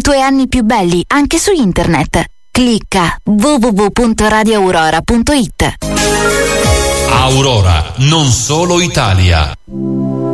tuoi anni più belli anche su internet. Clicca www.radioaurora.it. Aurora, non solo Italia.